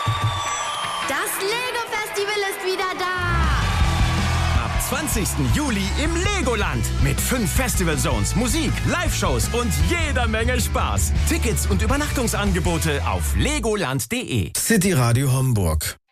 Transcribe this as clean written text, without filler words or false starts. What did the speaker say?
Das Lego-Festival ist wieder da! Ab 20. Juli im Legoland mit 5 Festival Zones, Musik, Live-Shows und jeder Menge Spaß. Tickets und Übernachtungsangebote auf legoland.de. City Radio Homburg.